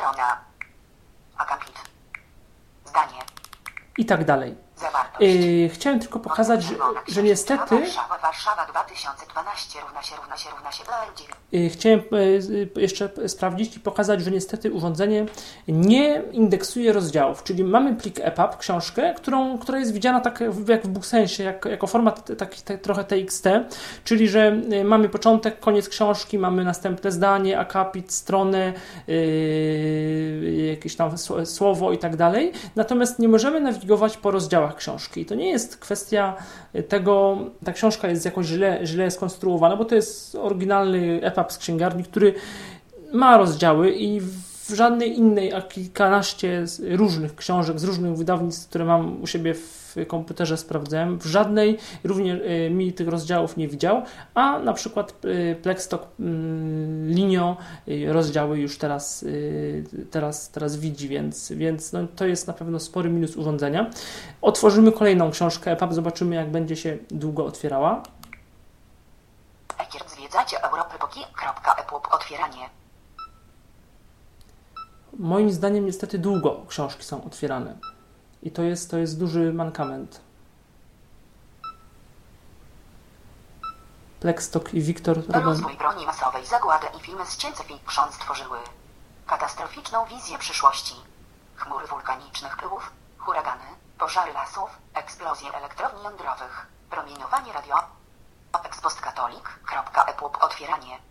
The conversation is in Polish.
Strona. Akapit. Zdanie. I tak dalej. Zawartość. Chciałem tylko pokazać, że niestety Warszawa 2012 równa się chciałem jeszcze sprawdzić i pokazać, że niestety urządzenie nie indeksuje rozdziałów, czyli mamy plik EPUB, książkę, która jest widziana tak jak w BookSensie, jako format taki trochę TXT, czyli że mamy początek, koniec książki, mamy następne zdanie, akapit, stronę, jakieś tam słowo i tak dalej, natomiast nie możemy nawigować po rozdziałach książki. I to nie jest kwestia tego, ta książka jest jakoś źle skonstruowana, bo to jest oryginalny EPUB z księgarni, który ma rozdziały i w żadnej innej, a kilkanaście różnych książek z różnych wydawnictw, które mam u siebie w komputerze, sprawdzałem, w żadnej również mi tych rozdziałów nie widział, a na przykład Plexstock Linio rozdziały już teraz widzi, więc no, to jest na pewno spory minus urządzenia. Otworzymy kolejną książkę EPUB, zobaczymy, jak będzie się długo otwierała. Zwiedzacie Europy.epub otwieranie. Moim zdaniem niestety długo książki są otwierane. I to jest duży mankament. Plexstock i Wiktor Rozwój broni masowej, zagłady i filmy z science fiction stworzyły katastroficzną wizję przyszłości. Chmury wulkanicznych pyłów, huragany, pożary lasów, eksplozje elektrowni jądrowych, promieniowanie radio. Expostcatholic.epub otwieranie.